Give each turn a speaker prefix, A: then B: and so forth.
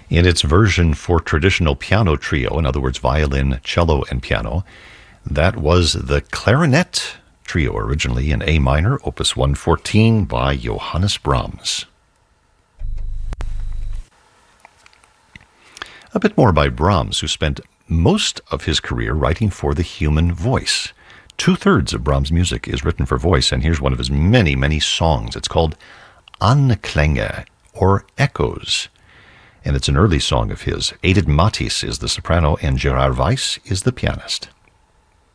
A: In its version for traditional piano trio, in other words, violin, cello, and piano, that was the Clarinet Trio, originally in A minor, opus 114 by Johannes Brahms. A bit more by Brahms, who spent most of his career writing for the human voice. 2/3 of Brahms' music is written for voice, and here's one of his many, many songs. It's called Anklänge, or Echoes, and it's an early song of his. Edith Mathis is the soprano, and Gerard Weiss is the pianist.